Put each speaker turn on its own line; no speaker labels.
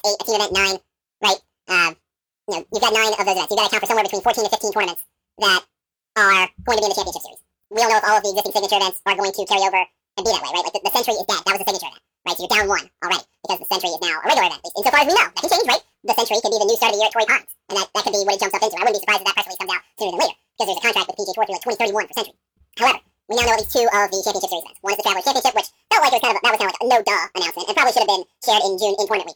8, a team event 9, right? You've got 9 of those events. You've got to account for somewhere between 14 to 15 tournaments that are going to be in the championship series. We don't know if all of the existing signature events are going to carry over and be that way, right? Like the Century is dead. That was a signature event, right? So you're down 1 already because the Century is now a regular event. Insofar as we know, that can change, right? The Century could be the new start of the year at Torrey Pines, and that could be what it jumps up into. I wouldn't be surprised if that press release comes out sooner than later because there's a contract with PGA Tour through like 2031 for Century. However, we now know at least 2 of the championship series events. One is the Travelers Championship, which felt like that was kind of like a no-duh announcement, and probably should have been shared in June in Tournament Week.